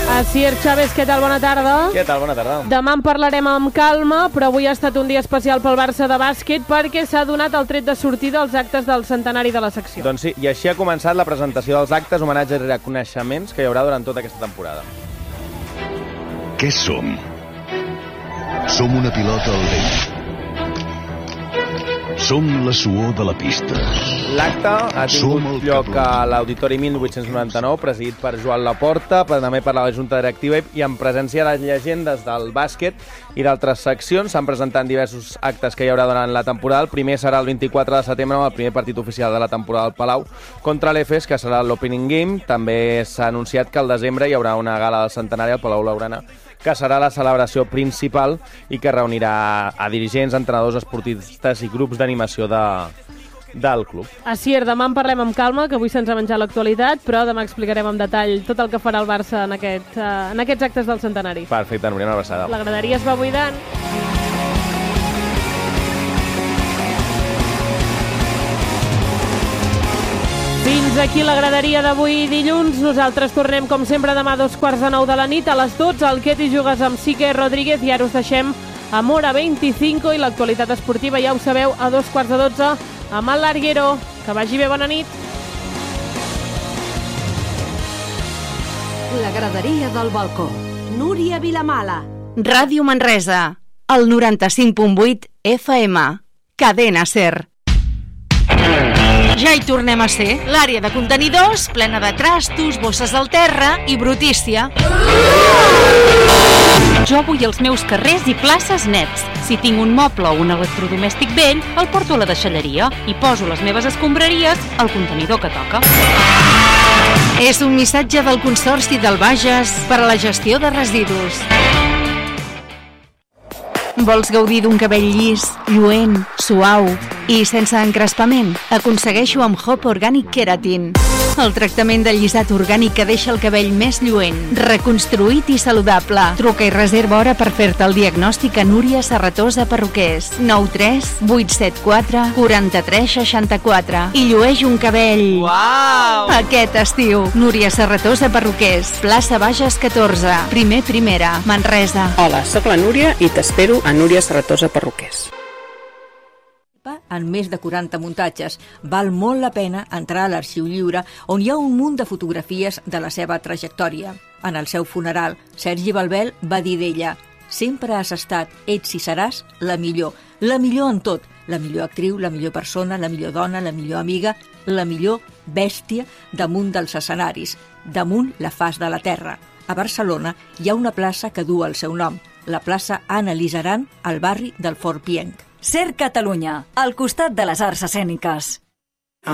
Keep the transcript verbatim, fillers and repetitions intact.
Asier Chávez, què tal? Bona tarda. Què tal? Bona tarda. Demà en parlarem amb calma, però avui ha estat un dia especial pel Barça de bàsquet perquè s'ha donat el tret de sortida als actes del centenari de la secció. Doncs sí, i així ha començat la presentació dels actes, homenatges i reconeixements que hi haurà durant tota aquesta temporada. Què som? Som una pilota al vent. Som la suor de la pista. L'acte ha tingut lloc a l'Auditori mil vuit-cents noranta-nou, presidit per Joan Laporta, també per la Junta Directiva i en presència de les llegendes del bàsquet i d'altres seccions. S'han presentat diversos actes que hi haurà durant la temporada. El primer serà el vint-i-quatre de setembre, amb el primer partit oficial de la temporada al Palau contra l'Efes, que serà l'opening game. També s'ha anunciat que al desembre hi haurà una gala del centenari al Palau Blaugrana, que serà la celebració principal i que reunirà a dirigents, entrenadors, esportistes i grups d'animació de, del club. Asier, demà en parlem amb calma, que avui se'ns ha menjat l'actualitat, però demà explicarem en detall tot el que farà el Barça en, aquest, uh, en aquests actes del centenari. Perfecte, Núria, una abraçada. La graderia es va buidant. Fins aquí la graderia d'avui dilluns. Nosaltres tornem, com sempre, demà a dos quarts de nou de la nit. A les dotze, el Què t'hi jugues amb Sique Rodríguez, i ara us deixem amb Hora vint-i-cinc i l'actualitat esportiva, ja ho sabeu, a dos quarts de dotze amb el Larguero. Que vagi bé, bona nit. La graderia del balcó. Núria Vilamala. Ràdio Manresa, el noranta-cinc punt vuit F M. Cadena SER. Ja hi tornem a ser, l'àrea de contenidors, plena de trastos, bosses al terra i brutícia. Jo vull els meus carrers i places nets. Si tinc un moble o un electrodomèstic vell, el porto a la deixalleria i poso les meves escombraries al contenidor que toca. És un missatge del Consorci del Bages per a la gestió de residus. Vols gaudir d'un cabell llis, lluent, suau i sense encrespament? Aconsegueixo amb Hop Organic Keratin, el tractament de llisat orgànic que deixa el cabell més lluent, reconstruït i saludable. Truca i reserva hora per fer-te el diagnòstic a Núria Serratosa Perruquers, nou tres vuit set quatre quatre tres sis quatre, i llueix un cabell Uau! Aquest estiu. Núria Serratosa Perruquers, plaça Bages catorze, primer primera, Manresa. Hola, sóc la Núria i t'espero a Núria Serratosa Perruquers. En més de quaranta muntatges. Val molt la pena entrar a l'Arxiu Lliure, on hi ha un munt de fotografies de la seva trajectòria. En el seu funeral, Sergi Balbel va dir d'ella: sempre has estat, ets i seràs la millor, la millor en tot, la millor actriu, la millor persona, la millor dona, la millor amiga, la millor bèstia damunt dels escenaris, damunt la faç de la terra. A Barcelona hi ha una plaça que du el seu nom, la plaça Anna Lizaran, al barri del Fort Pienc. SER Catalunya, al costat de les arts escèniques.